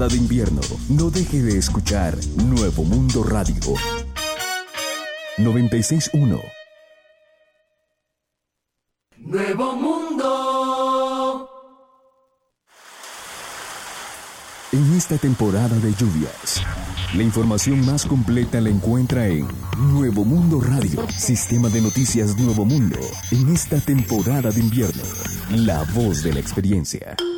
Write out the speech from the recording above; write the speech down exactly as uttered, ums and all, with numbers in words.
temporada de invierno, no deje de escuchar Nuevo Mundo Radio noventa y seis punto uno. Nuevo Mundo. En esta temporada de lluvias, la información más completa la encuentra en Nuevo Mundo Radio, sistema de noticias Nuevo Mundo. En esta temporada de invierno, la voz de la experiencia.